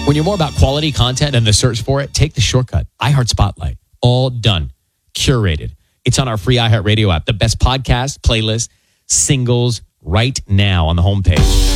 When you're more about quality content and the search for it, take the shortcut. iHeart Spotlight. All done. Curated. It's on our free iHeartRadio app. The best podcast, playlist, singles right now on the homepage.